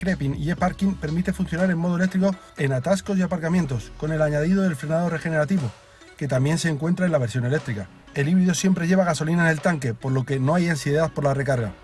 Crepin y eParking permite funcionar en modo eléctrico en atascos y aparcamientos, con el añadido del frenado regenerativo, que también se encuentra en la versión eléctrica. El híbrido siempre lleva gasolina en el tanque, por lo que no hay ansiedad por la recarga.